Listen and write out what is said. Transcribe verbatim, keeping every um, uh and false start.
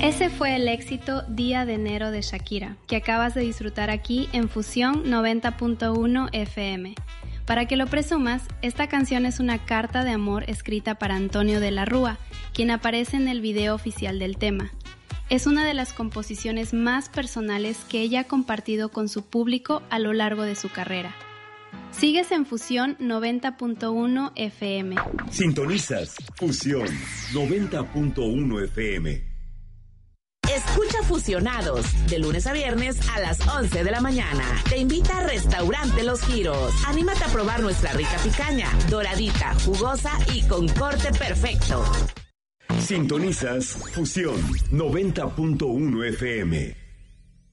Ese fue el éxito Día de Enero de Shakira, que acabas de disfrutar aquí en Fusión noventa punto uno F M. Para que lo presumas, esta canción es una carta de amor escrita para Antonio de la Rúa, quien aparece en el video oficial del tema. Es una de las composiciones más personales que ella ha compartido con su público a lo largo de su carrera. Sigues en Fusión noventa punto uno F M. Sintonizas Fusión noventa punto uno F M. Escucha Fusionados, de lunes a viernes a las once de la mañana. Te invita a Restaurante Los Giros. Anímate a probar nuestra rica picaña, doradita, jugosa y con corte perfecto. Sintonizas Fusión noventa punto uno F M.